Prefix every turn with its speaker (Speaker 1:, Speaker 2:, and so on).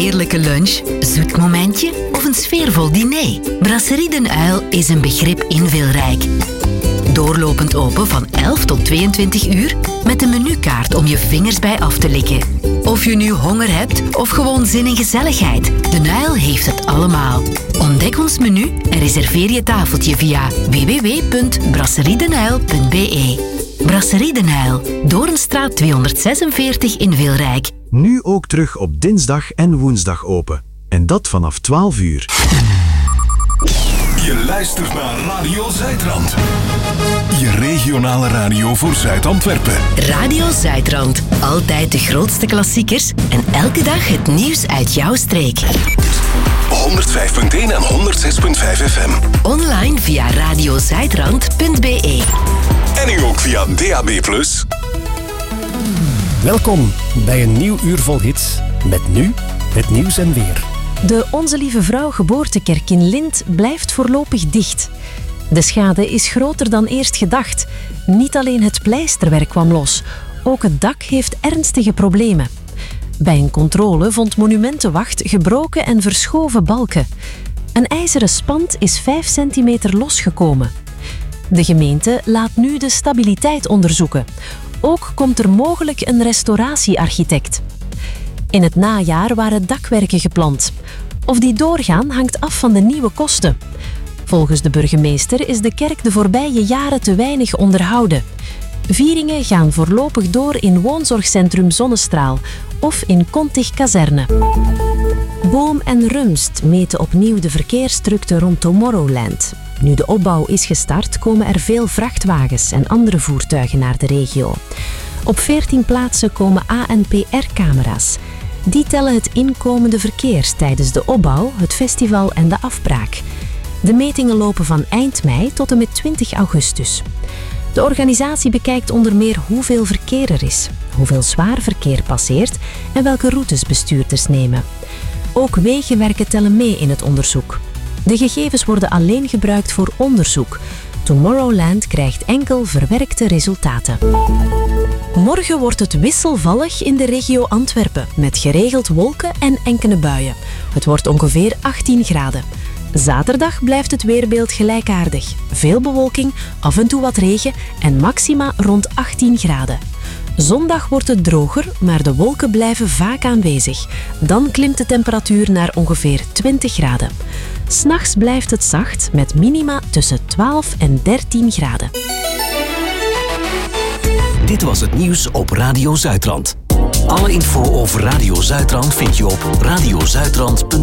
Speaker 1: heerlijke lunch, zoet momentje of een sfeervol diner? Brasserie Den Uil is een begrip in Wilrijk. Doorlopend open van 11 tot 22 uur met een menukaart om je vingers bij af te likken. Of je nu honger hebt of gewoon zin in gezelligheid, Den Uil heeft het allemaal. Ontdek ons menu en reserveer je tafeltje via www.brasseriedenuil.be. Brasserie Den Uil, Doornstraat 246 in Wilrijk.
Speaker 2: Nu ook terug op dinsdag en woensdag open. En dat vanaf 12 uur.
Speaker 3: Je luistert naar Radio Zuidrand. Je regionale radio voor Zuid-Antwerpen.
Speaker 1: Radio Zuidrand. Altijd de grootste klassiekers en elke dag het nieuws uit jouw streek.
Speaker 3: 105.1 en 106.5 FM.
Speaker 1: Online via radiozuidrand.be.
Speaker 3: En nu ook via DAB+.
Speaker 4: Welkom bij een nieuw uur vol hits. Met nu het nieuws en weer.
Speaker 5: De Onze Lieve Vrouw geboortekerk in Lint blijft voorlopig dicht. De schade is groter dan eerst gedacht. Niet alleen het pleisterwerk kwam los, ook het dak heeft ernstige problemen. Bij een controle vond Monumentenwacht gebroken en verschoven balken. Een ijzeren spand is 5 centimeter losgekomen. De gemeente laat nu de stabiliteit onderzoeken. Ook komt er mogelijk een restauratiearchitect. In het najaar waren dakwerken gepland. Of die doorgaan hangt af van de nieuwe kosten. Volgens de burgemeester is de kerk de voorbije jaren te weinig onderhouden. Vieringen gaan voorlopig door in woonzorgcentrum Zonnestraal of in Contig Kazerne. Boom en Rumst meten opnieuw de verkeersdrukte rond Tomorrowland. Nu de opbouw is gestart, komen er veel vrachtwagens en andere voertuigen naar de regio. Op 14 plaatsen komen ANPR-camera's. Die tellen het inkomende verkeer tijdens de opbouw, het festival en de afbraak. De metingen lopen van eind mei tot en met 20 augustus. De organisatie bekijkt onder meer hoeveel verkeer er is, hoeveel zwaar verkeer passeert en welke routes bestuurders nemen. Ook wegenwerken tellen mee in het onderzoek. De gegevens worden alleen gebruikt voor onderzoek. Tomorrowland krijgt enkel verwerkte resultaten. Morgen wordt het wisselvallig in de regio Antwerpen, met geregeld wolken en enkele buien. Het wordt ongeveer 18 graden. Zaterdag blijft het weerbeeld gelijkaardig. Veel bewolking, af en toe wat regen en maxima rond 18 graden. Zondag wordt het droger, maar de wolken blijven vaak aanwezig. Dan klimt de temperatuur naar ongeveer 20 graden. 'S Nachts blijft het zacht, met minima tussen 12 en 13 graden.
Speaker 6: Dit was het nieuws op Radio Zuidrand. Alle info over Radio Zuidrand vind je op radiozuidrand.be.